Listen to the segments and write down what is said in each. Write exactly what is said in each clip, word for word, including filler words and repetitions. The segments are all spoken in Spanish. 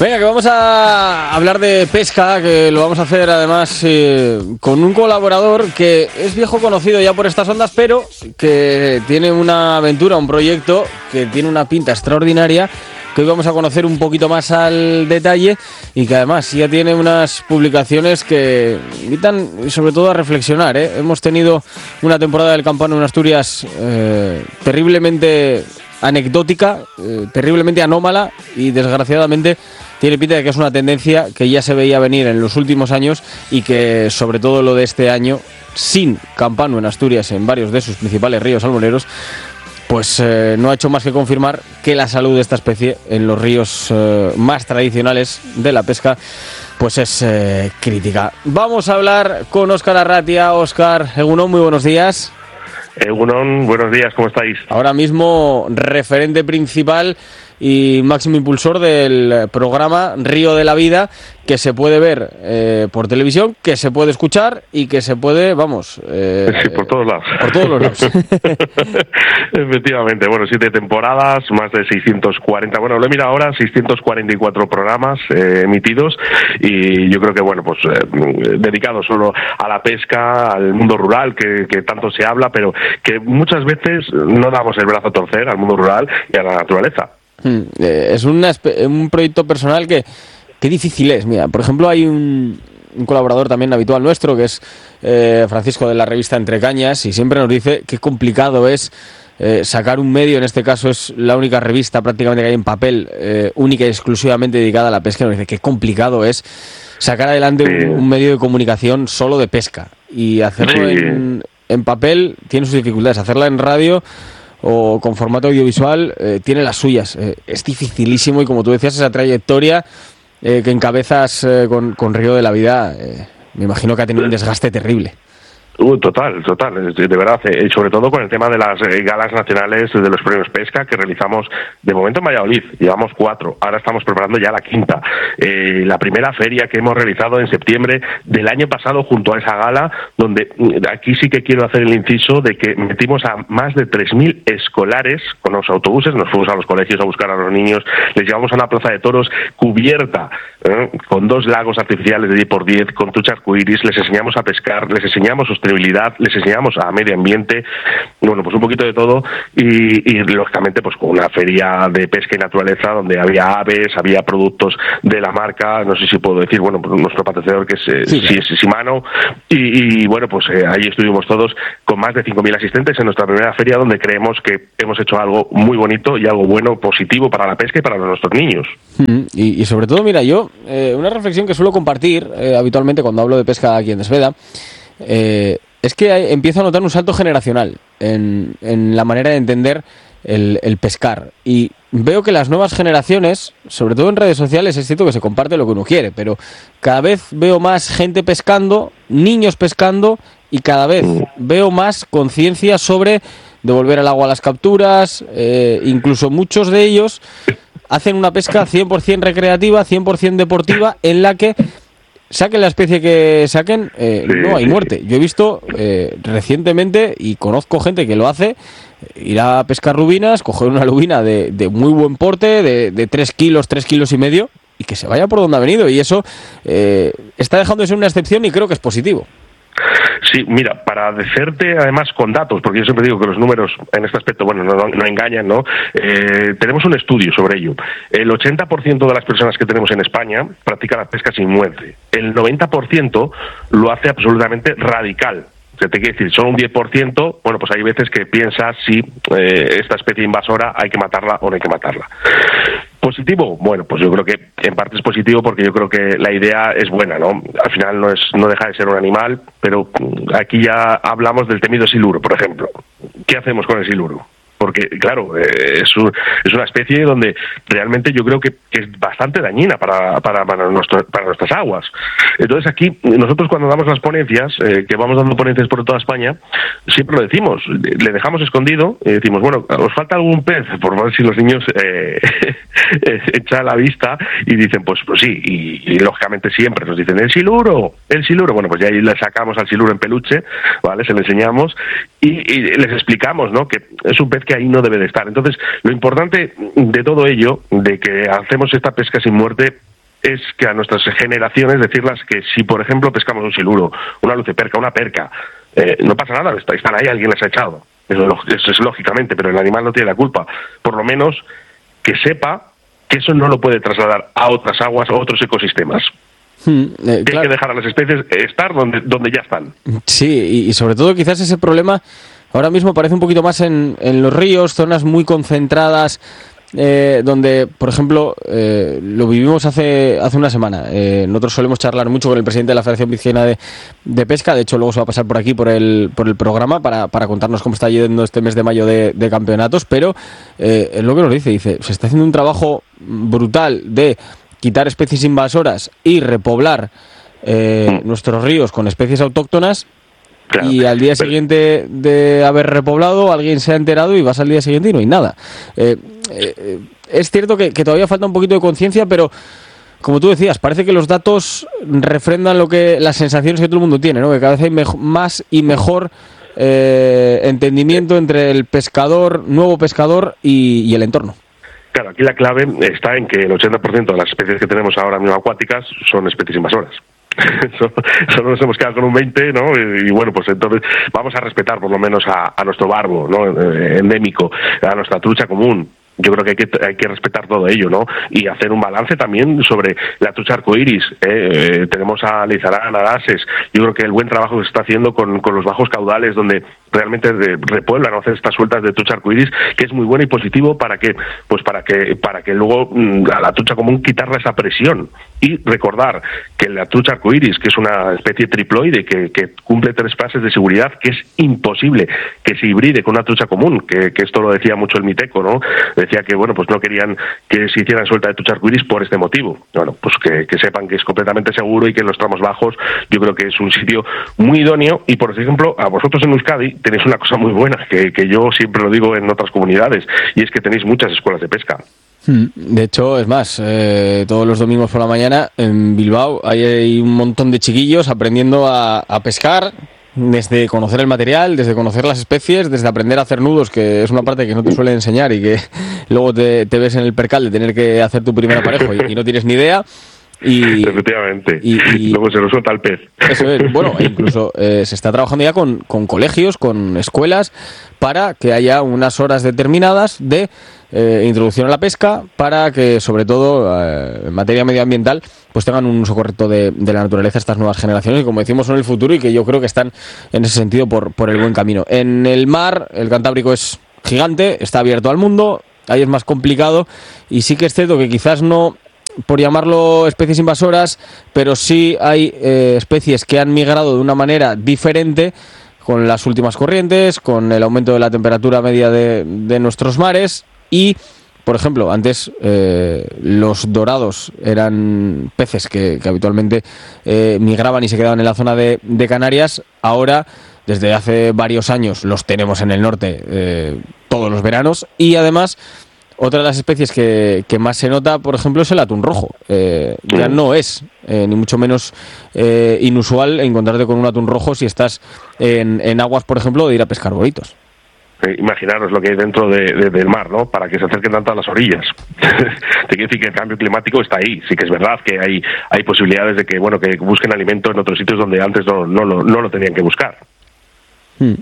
Venga, que vamos a hablar de pesca, que lo vamos a hacer además eh, con un colaborador que es viejo conocido ya por estas ondas, pero que tiene una aventura, un proyecto que tiene una pinta extraordinaria, que hoy vamos a conocer un poquito más al detalle y que además ya tiene unas publicaciones que invitan sobre todo a reflexionar, ¿eh? Hemos tenido una temporada del Campano en Asturias eh, terriblemente anecdótica, eh, terriblemente anómala y desgraciadamente tiene pinta de que es una tendencia que ya se veía venir en los últimos años y que sobre todo lo de este año, sin Campano en Asturias en varios de sus principales ríos salmoneros, pues eh, no ha hecho más que confirmar que la salud de esta especie en los ríos eh, más tradicionales de la pesca pues es eh, crítica. Vamos a hablar con Óscar Arratia. Óscar, Egunon, muy buenos días. Egunon, buenos días, ¿cómo estáis? Ahora mismo referente principal y máximo impulsor del programa Río de la Vida, que se puede ver eh, por televisión, que se puede escuchar y que se puede, vamos... Eh, sí, por todos lados. Por todos los lados. Efectivamente, bueno, siete temporadas, más de seiscientos cuarenta, bueno, lo he mirado ahora, seiscientos cuarenta y cuatro programas eh, emitidos y yo creo que, bueno, pues eh, dedicados solo a la pesca, al mundo rural, que, que tanto se habla, pero que muchas veces no damos el brazo a torcer al mundo rural y a la naturaleza. Hmm, eh, es una, un proyecto personal que, que difícil es. Mira, por ejemplo, hay un, un colaborador también habitual nuestro que es eh, Francisco de la revista Entre Cañas y siempre nos dice qué complicado es eh, sacar un medio. En este caso es la única revista prácticamente que hay en papel eh, única y exclusivamente dedicada a la pesca. Nos dice qué complicado es sacar adelante sí. un, un medio de comunicación solo de pesca y hacerlo sí. en, en papel tiene sus dificultades. Hacerla en radio o con formato audiovisual eh, tiene las suyas. Eh, es dificilísimo y como tú decías, esa trayectoria eh, que encabezas eh, con, con Río de la Vida, eh, me imagino que ha tenido un desgaste terrible. Uh, total, total, de verdad, eh, sobre todo con el tema de las eh, galas nacionales de los premios pesca que realizamos de momento en Valladolid, llevamos cuatro, ahora estamos preparando ya la quinta, eh, la primera feria que hemos realizado en septiembre del año pasado junto a esa gala, donde aquí sí que quiero hacer el inciso de que metimos a más de tres mil escolares con los autobuses, nos fuimos a los colegios a buscar a los niños, les llevamos a una plaza de toros cubierta, eh, con dos lagos artificiales de diez por diez, con trucha arcoíris, les enseñamos a pescar, les enseñamos sostenibilidad, les enseñamos a medio ambiente, bueno, pues un poquito de todo y, y lógicamente pues con una feria de pesca y naturaleza donde había aves, había productos de la marca, no sé si puedo decir, bueno, pues nuestro patrocinador que es, eh, sí, sí, es Shimano y, y bueno, pues eh, ahí estuvimos todos con más de cinco mil asistentes en nuestra primera feria donde creemos que hemos hecho algo muy bonito y algo bueno, positivo para la pesca y para nuestros niños. Mm, y, y sobre todo, mira, yo, eh, una reflexión que suelo compartir eh, habitualmente cuando hablo de pesca aquí en Desveda, Eh, es que hay, empiezo a notar un salto generacional en, en la manera de entender el, el pescar y veo que las nuevas generaciones, sobre todo en redes sociales, es cierto que se comparte lo que uno quiere, pero cada vez veo más gente pescando, niños pescando y cada vez veo más conciencia sobre devolver al agua las capturas, eh, incluso muchos de ellos hacen una pesca cien por ciento recreativa, cien por ciento deportiva en la que saquen la especie que saquen, eh, sí, no hay muerte. Yo he visto eh, recientemente, y conozco gente que lo hace, ir a pescar lubinas, coger una lubina de, de muy buen porte, de, de tres kilos, tres kilos y medio, y que se vaya por donde ha venido. Y eso eh, está dejando de ser una excepción y creo que es positivo. Sí, mira, para decirte además con datos, porque yo siempre digo que los números en este aspecto, bueno, no, no engañan, ¿no? Eh, tenemos un estudio sobre ello. El ochenta por ciento de las personas que tenemos en España practica la pesca sin muerte. El noventa por ciento lo hace absolutamente radical. O sea, te quiere decir, solo un diez por ciento, bueno, pues hay veces que piensas si eh, esta especie invasora hay que matarla o no hay que matarla. ¿Positivo? Bueno, pues yo creo que en parte es positivo porque yo creo que la idea es buena, ¿no? Al final no es no deja de ser un animal, pero aquí ya hablamos del temido siluro, por ejemplo. ¿Qué hacemos con el siluro? Porque, claro, eh, es, un, es una especie donde realmente yo creo que, que es bastante dañina para, para, para, nuestro, para nuestras aguas. Entonces aquí, nosotros cuando damos las ponencias, eh, que vamos dando ponencias por toda España, siempre lo decimos, le dejamos escondido y decimos, bueno, ¿os falta algún pez? Por ver si los niños eh, echan la vista y dicen, pues pues sí, y, y lógicamente siempre nos dicen, el siluro, el siluro. Bueno, pues ya ahí le sacamos al siluro en peluche, ¿vale? Se le enseñamos y, y les explicamos, ¿no? Que es un pez que ahí no debe de estar. Entonces, lo importante de todo ello, de que hacemos esta pesca sin muerte, es que a nuestras generaciones decirlas que si, por ejemplo, pescamos un siluro, una luciperca, una perca, eh, no pasa nada, están ahí, alguien les ha echado. Eso, eso es lógicamente, pero el animal no tiene la culpa. Por lo menos que sepa que eso no lo puede trasladar a otras aguas o otros ecosistemas. Hmm, eh, claro. Hay que dejar a las especies estar donde, donde ya están. Sí, y, y sobre todo quizás ese problema ahora mismo parece un poquito más en, en los ríos, zonas muy concentradas, eh, donde, por ejemplo, eh, lo vivimos hace hace una semana. Eh, nosotros solemos charlar mucho con el presidente de la Federación Vizcaína de, de Pesca. De hecho, luego se va a pasar por aquí, por el por el programa, para, para contarnos cómo está yendo este mes de mayo de, de campeonatos. Pero eh, es lo que nos dice. Dice, se está haciendo un trabajo brutal de quitar especies invasoras y repoblar eh, mm. nuestros ríos con especies autóctonas. Claro. Y al día siguiente de haber repoblado, alguien se ha enterado y vas al día siguiente y no hay nada. Eh, eh, es cierto que, que todavía falta un poquito de conciencia, pero como tú decías, parece que los datos refrendan lo que las sensaciones que todo el mundo tiene, ¿no? Que cada vez hay mej- más y mejor eh, entendimiento entre el pescador, nuevo pescador y, y el entorno. Claro, aquí la clave está en que el ochenta por ciento de las especies que tenemos ahora mismo acuáticas son especies invasoras. Solo, solo nos hemos quedado con un veinte, ¿no? Y, y bueno, pues entonces vamos a respetar por lo menos a, a nuestro barbo, ¿no? Endémico, a nuestra trucha común. Yo creo que hay que hay que respetar todo ello, ¿no? Y hacer un balance también sobre la trucha arcoíris. ¿eh? Eh, tenemos a Leizarán, a Dases. Yo creo que el buen trabajo que se está haciendo con, con los bajos caudales, donde realmente repueblan, hacer estas sueltas de trucha arcoíris, que es muy bueno y positivo para que, pues para que, para que luego a la trucha común quitarle esa presión. Y recordar que la trucha arcoíris, que es una especie triploide que, que cumple tres fases de seguridad, que es imposible que se hibride con una trucha común, que, que esto lo decía mucho el Miteco, ¿no? Decía que, bueno, pues no querían que se hicieran suelta de trucha arcoíris por este motivo. Bueno, pues que, que sepan que es completamente seguro y que en los tramos bajos yo creo que es un sitio muy idóneo. Y, por ejemplo, a vosotros en Euskadi tenéis una cosa muy buena, que, que yo siempre lo digo en otras comunidades, y es que tenéis muchas escuelas de pesca. De hecho, es más, eh, todos los domingos por la mañana en Bilbao hay, hay un montón de chiquillos aprendiendo a, a pescar, desde conocer el material, desde conocer las especies, desde aprender a hacer nudos, que es una parte que no te suele enseñar y que luego te, te ves en el percal de tener que hacer tu primer aparejo y, y no tienes ni idea. Y, Efectivamente, y, y luego se lo suelta el pez. Eso es, bueno, e incluso eh, se está trabajando ya con, con colegios, con escuelas, para que haya unas horas determinadas de eh, introducción a la pesca, para que, sobre todo, eh, en materia medioambiental, pues tengan un uso correcto de, de la naturaleza estas nuevas generaciones, y como decimos, son el futuro y que yo creo que están en ese sentido por, por el buen camino. En el mar, el Cantábrico es gigante, está abierto al mundo, ahí es más complicado, y sí que es cierto que quizás no por llamarlo especies invasoras, pero sí hay eh, especies que han migrado de una manera diferente con las últimas corrientes, con el aumento de la temperatura media de, de nuestros mares y, por ejemplo, antes eh, los dorados eran peces que, que habitualmente eh, migraban y se quedaban en la zona de, de Canarias. Ahora, desde hace varios años, los tenemos en el norte eh, todos los veranos y además otra de las especies que, que más se nota, por ejemplo, es el atún rojo. Eh, ya no es eh, ni mucho menos eh, inusual encontrarte con un atún rojo si estás en, en aguas, por ejemplo, de ir a pescar bolitos. Eh, imaginaros lo que hay dentro de, de, del mar, ¿no? Para que se acerquen tanto a las orillas. Te quiero decir que el cambio climático está ahí. Sí que es verdad que hay hay posibilidades de que, bueno, que busquen alimento en otros sitios donde antes no, no, no, no lo tenían que buscar. Hmm.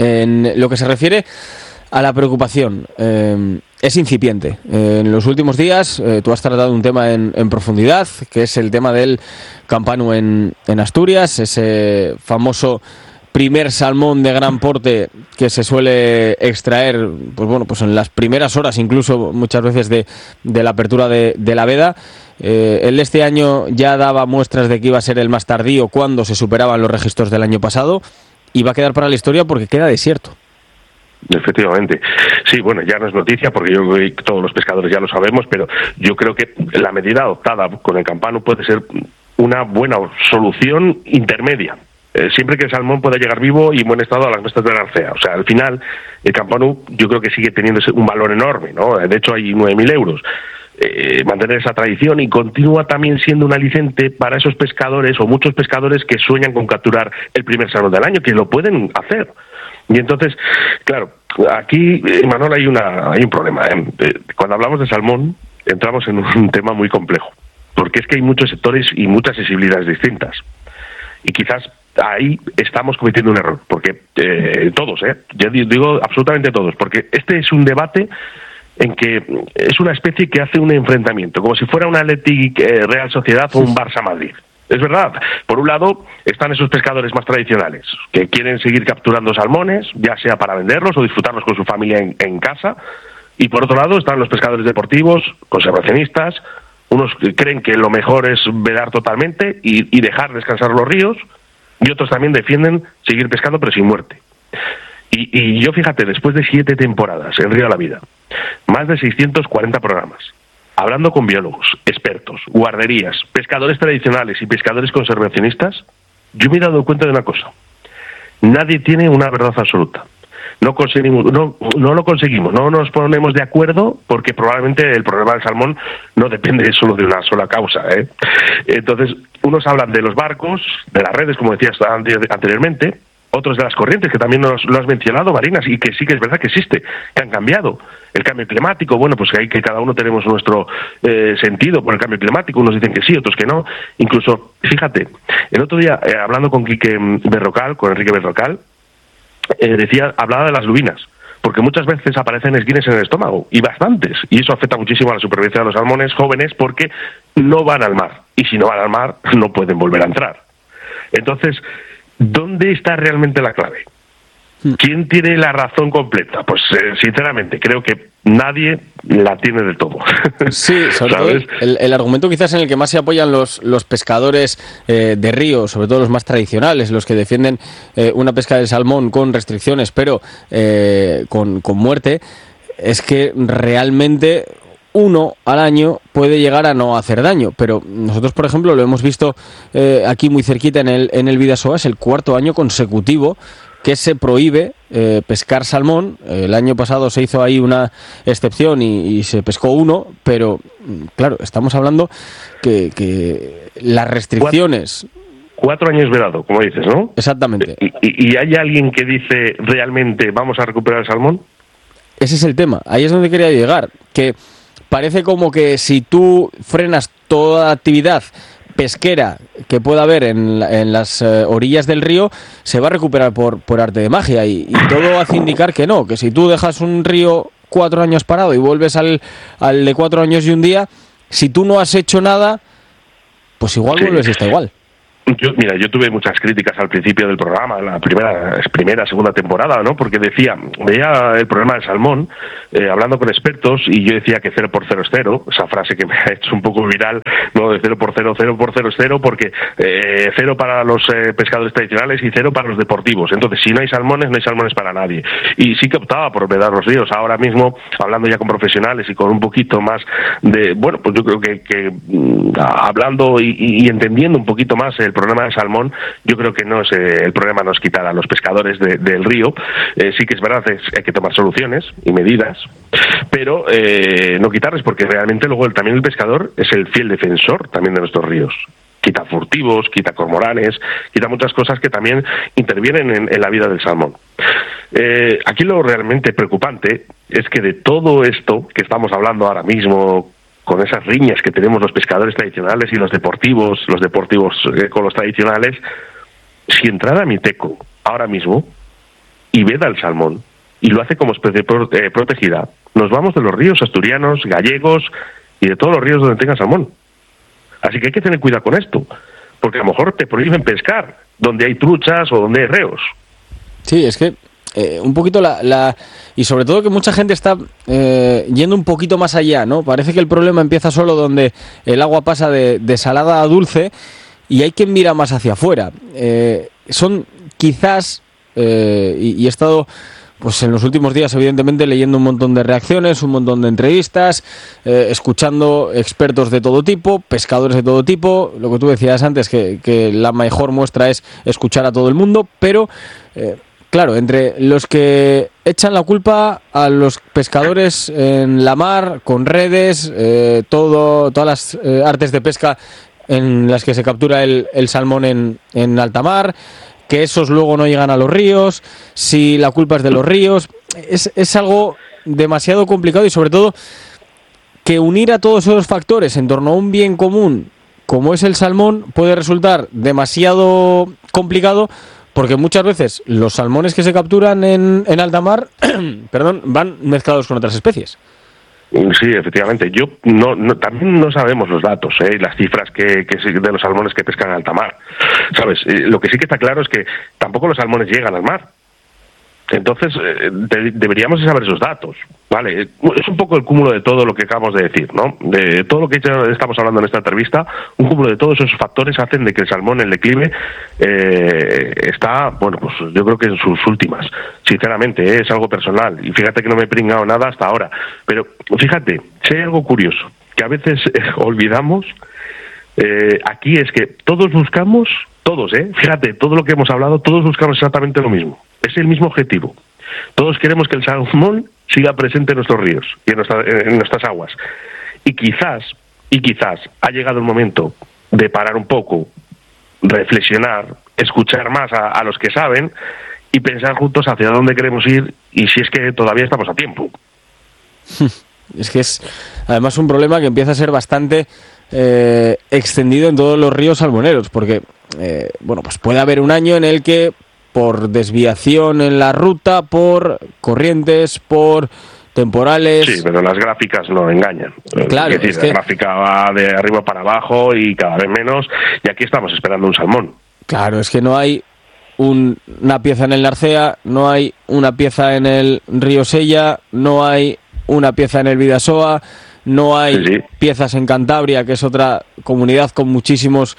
En lo que se refiere a la preocupación, eh, es incipiente. Eh, en los últimos días eh, tú has tratado un tema en, en profundidad, que es el tema del campanu en, en Asturias, ese famoso primer salmón de gran porte que se suele extraer, pues bueno, pues en las primeras horas, incluso muchas veces de, de la apertura de, de la veda. Eh, el de este año ya daba muestras de que iba a ser el más tardío cuando se superaban los registros del año pasado, y va a quedar para la historia porque queda desierto. Efectivamente. Sí, bueno, ya no es noticia porque yo creo que todos los pescadores ya lo sabemos, pero yo creo que la medida adoptada con el campanu puede ser una buena solución intermedia. Eh, siempre que el salmón pueda llegar vivo y en buen estado a las mestas de la Arcea. O sea, al final, el campanu yo creo que sigue teniendo un valor enorme, ¿no? De hecho, hay nueve mil euros. Eh, mantener esa tradición, y continúa también siendo un aliciente para esos pescadores o muchos pescadores que sueñan con capturar el primer salmón del año, que lo pueden hacer. Y entonces, claro, aquí, Manuel, hay una hay un problema. ¿eh? Cuando hablamos de salmón, entramos en un tema muy complejo. porque es que hay muchos sectores y muchas sensibilidades distintas. Y quizás ahí estamos cometiendo un error, porque eh, todos, eh, yo digo absolutamente todos, porque este es un debate en que es una especie que hace un enfrentamiento, como si fuera un Athletic eh, Real Sociedad o un Barça Madrid. Es verdad, por un lado están esos pescadores más tradicionales, que quieren seguir capturando salmones, ya sea para venderlos o disfrutarlos con su familia en, en casa, y por otro lado están los pescadores deportivos, conservacionistas, unos que creen que lo mejor es vedar totalmente y, y dejar descansar los ríos, y otros también defienden seguir pescando pero sin muerte. Y, y yo, fíjate, después de siete temporadas en Río de la Vida, más de seiscientos cuarenta programas, hablando con biólogos, expertos, guarderías, pescadores tradicionales y pescadores conservacionistas, yo me he dado cuenta de una cosa. Nadie tiene una verdad absoluta. No conseguimos, no, no lo conseguimos, no nos ponemos de acuerdo porque probablemente el problema del salmón no depende solo de una sola causa, ¿eh? Entonces, unos hablan de los barcos, de las redes, como decías anteriormente, otros de las corrientes, que también nos lo has mencionado, Marinas, y que sí que es verdad que existe, que han cambiado. El cambio climático, bueno, pues que hay que cada uno tenemos nuestro eh, sentido por el cambio climático, unos dicen que sí, otros que no. Incluso, fíjate, el otro día, eh, hablando con Quique Berrocal, con Enrique Berrocal, eh, decía, hablaba de las lubinas, porque muchas veces aparecen esguines en el estómago, y bastantes, y eso afecta muchísimo a la supervivencia de los salmones jóvenes, porque no van al mar, y si no van al mar, no pueden volver a entrar. Entonces, ¿dónde está realmente la clave? ¿Quién tiene la razón completa? Pues eh, sinceramente creo que nadie la tiene del todo. Sí, sobre todo el, el argumento quizás en el que más se apoyan los, los pescadores eh, de río, sobre todo los más tradicionales, los que defienden eh, una pesca del salmón con restricciones, pero eh, con, con muerte, es que realmente uno al año puede llegar a no hacer daño, pero nosotros, por ejemplo, lo hemos visto eh, aquí muy cerquita en el, en el Bidasoa, es el cuarto año consecutivo que se prohíbe eh, pescar salmón. El año pasado se hizo ahí una excepción y, y se pescó uno, pero claro, estamos hablando que, que las restricciones... Cuatro, cuatro años vedado, como dices, ¿no? Exactamente. ¿Y, y, y hay alguien que dice realmente vamos a recuperar el salmón? Ese es el tema, ahí es donde quería llegar, que parece como que si tú frenas toda actividad pesquera que pueda haber en, en las eh, orillas del río, se va a recuperar por, por arte de magia, y, y todo hace indicar que no, que si tú dejas un río cuatro años parado y vuelves al, al de cuatro años y un día, si tú no has hecho nada, pues igual sí. Vuelves y está igual. Yo, mira, yo tuve muchas críticas al principio del programa, la primera, primera, segunda temporada, ¿no? Porque decía, veía el problema del salmón, eh, hablando con expertos, y yo decía que cero por cero es cero, esa frase que me ha hecho un poco viral, ¿no? De cero por cero, cero por cero es cero, porque eh, cero para los eh, pescadores tradicionales y cero para los deportivos. Entonces, si no hay salmones, no hay salmones para nadie. Y sí que optaba por vedar los ríos. Ahora mismo, hablando ya con profesionales y con un poquito más de, bueno, pues yo creo que, que hablando y, y entendiendo un poquito más el problema del salmón, yo creo que no es eh, el problema no es quitar a los pescadores de, del río, eh, sí que es verdad, es, hay que tomar soluciones y medidas, pero eh, no quitarles, porque realmente luego el, también el pescador es el fiel defensor también de nuestros ríos. Quita furtivos, quita cormoranes, quita muchas cosas que también intervienen en, en la vida del salmón. Eh, aquí lo realmente preocupante es que de todo esto que estamos hablando ahora mismo, con esas riñas que tenemos los pescadores tradicionales y los deportivos, los deportivos eh, con los tradicionales, si entrara Miteco ahora mismo y veda el salmón y lo hace como especie pro, eh, protegida, nos vamos de los ríos asturianos, gallegos y de todos los ríos donde tenga salmón. Así que hay que tener cuidado con esto, porque a lo mejor te prohíben pescar donde hay truchas o donde hay reos. Sí, es que Eh, un poquito la, la y sobre todo que mucha gente está eh, yendo un poquito más allá, ¿no? Parece que el problema empieza solo donde el agua pasa de, de salada a dulce, y hay quien mira más hacia afuera. Eh, son quizás eh, y, y he estado pues en los últimos días evidentemente leyendo un montón de reacciones, un montón de entrevistas, eh, escuchando expertos de todo tipo, pescadores de todo tipo, lo que tú decías antes, que, que la mejor muestra es escuchar a todo el mundo, pero eh, claro, entre los que echan la culpa a los pescadores en la mar, con redes, eh, todo, todas las eh, artes de pesca en las que se captura el, el salmón en, en alta mar, que esos luego no llegan a los ríos, si la culpa es de los ríos, es, es algo demasiado complicado, y sobre todo que unir a todos esos factores en torno a un bien común como es el salmón puede resultar demasiado complicado, porque muchas veces los salmones que se capturan en, en alta mar perdón, van mezclados con otras especies. Sí, efectivamente. Yo no, no también no sabemos los datos, ¿eh? Las cifras que, que de los salmones que pescan en alta mar, ¿sabes? Eh, lo que sí que está claro es que tampoco los salmones llegan al mar. Entonces, eh, de, deberíamos saber esos datos, ¿vale? Es un poco el cúmulo de todo lo que acabamos de decir, ¿no? De todo lo que ya estamos hablando en esta entrevista, un cúmulo de todos esos factores hacen de que el salmón en declive eh, está, bueno, pues yo creo que en sus últimas, sinceramente, ¿eh? Es algo personal, y fíjate que no me he pringado nada hasta ahora, pero fíjate, si hay algo curioso, que a veces eh, olvidamos, eh, aquí es que todos buscamos, todos, ¿eh? Fíjate, todo lo que hemos hablado, todos buscamos exactamente lo mismo. Es el mismo objetivo. Todos queremos que el salmón siga presente en nuestros ríos y en, nuestra, en nuestras aguas. Y quizás, y quizás ha llegado el momento de parar un poco, reflexionar, escuchar más a, a los que saben y pensar juntos hacia dónde queremos ir y si es que todavía estamos a tiempo. Es que es además un problema que empieza a ser bastante eh, extendido en todos los ríos salmoneros, porque eh, bueno, pues puede haber un año en el que por desviación en la ruta, por corrientes, por temporales... Sí, pero las gráficas no engañan. Claro, es decir, es la que... gráfica va de arriba para abajo y cada vez menos, y aquí estamos esperando un salmón. Claro, es que no hay un, una pieza en el Narcea, no hay una pieza en el río Sella, no hay una pieza en el Bidasoa, no hay sí, sí. piezas en Cantabria, que es otra comunidad con muchísimos...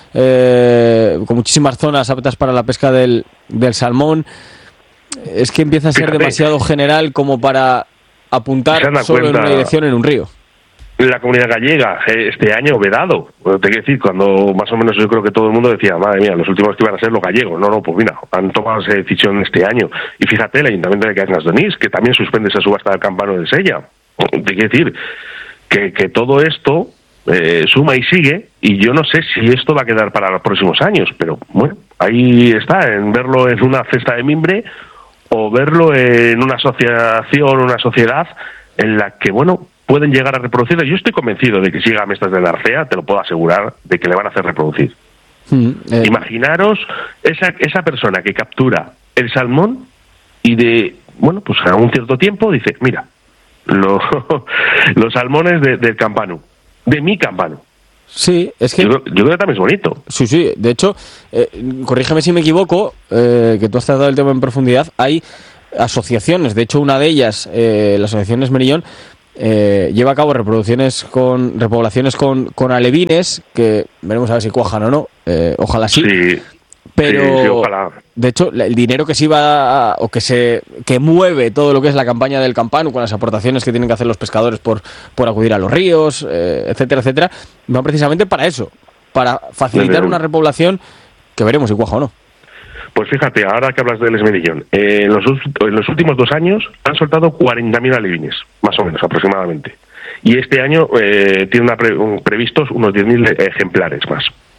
Eh, con muchísimas zonas aptas para la pesca del, del salmón. Es que empieza a ser Fíjate, demasiado general como para apuntar solo cuenta, en una dirección en un río. La comunidad gallega, este año vedado, te quiero decir, cuando más o menos yo creo que todo el mundo decía, madre mía, los últimos que iban a ser los gallegos. No, no, pues mira, han tomado esa decisión este año. Y fíjate, el Ayuntamiento de Cangas de Onís, que también suspende esa subasta del campano de Sella. Te quiero decir que, que todo esto Eh, suma y sigue, y yo no sé si esto va a quedar para los próximos años, pero bueno, ahí está, en verlo en una cesta de mimbre o verlo en una asociación, una sociedad en la que, bueno, pueden llegar a reproducirlo. Yo estoy convencido de que si llega a Mestas de Narcea, te lo puedo asegurar, de que le van a hacer reproducir. Mm, eh. Imaginaros esa, esa persona que captura el salmón y de, bueno, pues a un cierto tiempo dice, mira, lo, los salmones de, del campano, de mi campano. Sí, es que... Yo, yo creo que también es bonito. Sí, sí, de hecho, eh, corrígeme si me equivoco, eh, que tú has tratado el tema en profundidad, hay asociaciones, de hecho una de ellas, eh, la asociación Esmerillón, eh, lleva a cabo reproducciones con, repoblaciones con, con alevines, que veremos a ver si cuajan o no, eh, ojalá sí. Sí. Pero, sí, sí, ojalá. De hecho, el dinero que se iba a, o que se que mueve todo lo que es la campaña del campano, con las aportaciones que tienen que hacer los pescadores por, por acudir a los ríos, eh, etcétera, etcétera, van precisamente para eso, para facilitar una repoblación que veremos si cuaja o no. Pues fíjate, ahora que hablas del Esmerillón, eh, en, los, en los últimos dos años han soltado cuarenta mil alevines, más o menos, aproximadamente. Y este año eh, tiene una pre, un, previstos unos diez mil ejemplares más.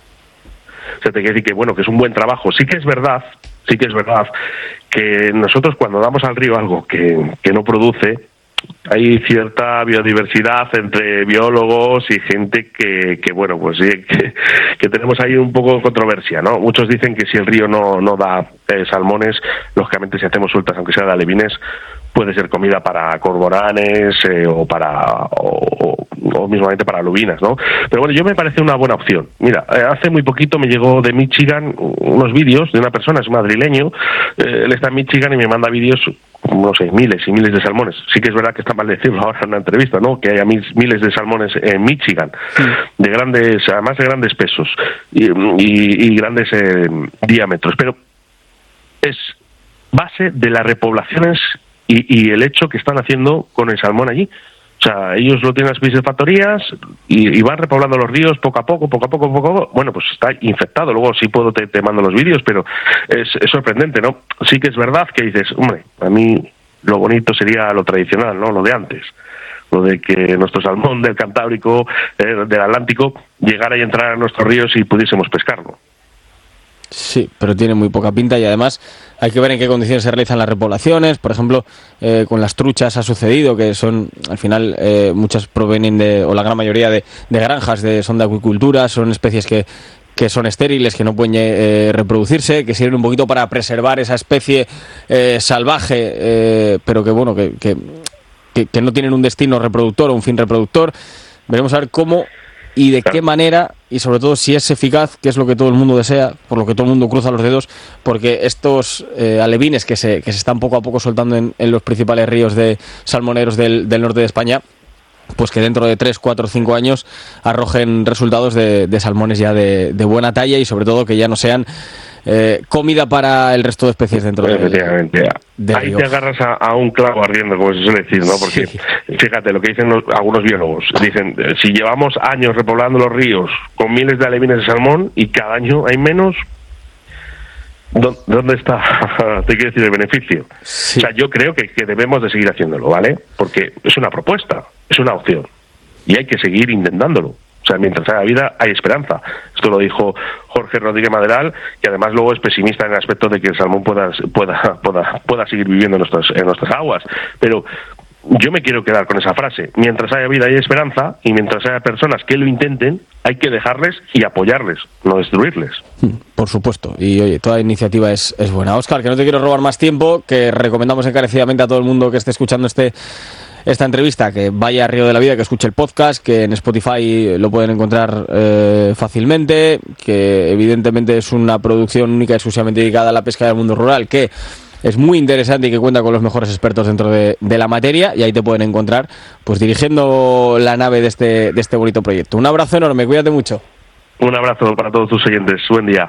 O sea, te quiero decir que, bueno, que es un buen trabajo. Sí que es verdad, sí que es verdad que nosotros cuando damos al río algo que, que no produce, hay cierta biodiversidad entre biólogos y gente que, que bueno, pues sí, que, que tenemos ahí un poco de controversia, ¿no? Muchos dicen que si el río no, no da eh, salmones, lógicamente si hacemos sueltas, aunque sea de alevines, puede ser comida para cormoranes eh, o para o, o mismamente para lubinas, ¿no? Pero bueno, yo me parece una buena opción. Mira, eh, hace muy poquito me llegó de Michigan unos vídeos de una persona, es madrileño, eh, él está en Michigan y me manda vídeos, no sé, miles y miles de salmones. Sí que es verdad que está mal decirlo ahora en una entrevista, ¿no? Que haya mil, miles de salmones en Michigan, sí. de grandes, además de grandes pesos y, y, y grandes eh, diámetros, pero es base de las repoblaciones Y, y el hecho que están haciendo con el salmón allí. O sea, ellos lo tienen las piscifactorías y, y van repoblando los ríos poco a poco, poco a poco, poco a poco. Bueno, pues está infectado. Luego sí puedo, te, te mando los vídeos, pero es, es sorprendente, ¿no? Sí que es verdad que dices, hombre, a mí lo bonito sería lo tradicional, ¿no? Lo de antes. Lo de que nuestro salmón del Cantábrico, eh, del Atlántico, llegara y entrara a nuestros ríos y pudiésemos pescarlo. Sí, pero tiene muy poca pinta y además hay que ver en qué condiciones se realizan las repoblaciones. Por ejemplo, eh, con las truchas ha sucedido que son, al final, eh, muchas provienen de, o la gran mayoría de, de granjas, de, son de acuicultura, son especies que, que son estériles, que no pueden eh, reproducirse, que sirven un poquito para preservar esa especie eh, salvaje, eh, pero que, bueno, que, que, que, que no tienen un destino reproductor o un fin reproductor. Veremos a ver cómo y de qué manera, y sobre todo si es eficaz, que es lo que todo el mundo desea, por lo que todo el mundo cruza los dedos, porque estos eh, alevines que se, que se están poco a poco soltando en, en los principales ríos de salmoneros del, del norte de España, pues que dentro de tres, cuatro, cinco años arrojen resultados de, de salmones ya de, de buena talla y sobre todo que ya no sean eh, comida para el resto de especies dentro de, Efectivamente. De ahí río. Te agarras a, a un clavo ardiendo, como se suele decir, ¿no? Porque sí. Fíjate lo que dicen los, algunos biólogos, dicen, si llevamos años repoblando los ríos con miles de alevines de salmón y cada año hay menos, ¿dónde está, te quiero decir, el beneficio? Sí. O sea, yo creo que, que debemos de seguir haciéndolo, ¿vale? Porque es una propuesta, es una opción y hay que seguir intentándolo. O sea, mientras haya vida, hay esperanza. Esto lo dijo Jorge Rodríguez Maderal, que además luego es pesimista en el aspecto de que el salmón pueda pueda pueda, pueda seguir viviendo en nuestras, en nuestras aguas. Pero yo me quiero quedar con esa frase. Mientras haya vida, hay esperanza, y mientras haya personas que lo intenten, hay que dejarles y apoyarles, no destruirles. Por supuesto. Y oye, toda iniciativa es, es buena. Óscar, que no te quiero robar más tiempo, que recomendamos encarecidamente a todo el mundo que esté escuchando este... esta entrevista, que vaya a Río de la Vida, que escuche el podcast, que en Spotify lo pueden encontrar eh, fácilmente, que evidentemente es una producción única y exclusivamente dedicada a la pesca del mundo rural, que es muy interesante y que cuenta con los mejores expertos dentro de, de la materia, y ahí te pueden encontrar pues dirigiendo la nave de este, de este bonito proyecto. Un abrazo enorme, cuídate mucho. Un abrazo para todos tus oyentes, buen día.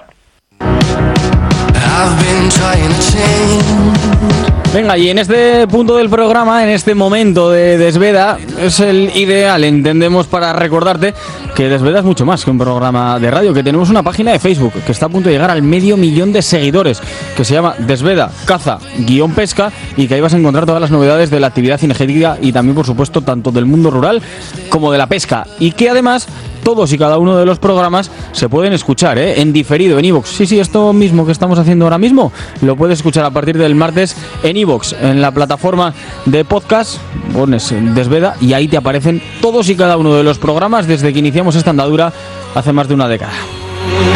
Venga, y en este punto del programa, en este momento de Desveda, es el ideal, entendemos, para recordarte que Desveda es mucho más que un programa de radio, que tenemos una página de Facebook que está a punto de llegar al medio millón de seguidores, que se llama Desveda Caza Guión Pesca, y que ahí vas a encontrar todas las novedades de la actividad cinegética y también, por supuesto, tanto del mundo rural como de la pesca, y que además todos y cada uno de los programas se pueden escuchar ¿eh? en diferido, en iVoox. Sí, sí, esto mismo que estamos haciendo ahora mismo lo puedes escuchar a partir del martes en iVoox, en la plataforma de podcast, pones Desveda y ahí te aparecen todos y cada uno de los programas desde que iniciamos esta andadura hace más de una década.